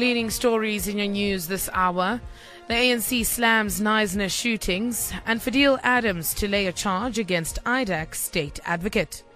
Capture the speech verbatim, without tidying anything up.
Leading stories in your news this hour. The A N C slams Knysna shootings and Fadil Adams to lay a charge against I D A C state advocate.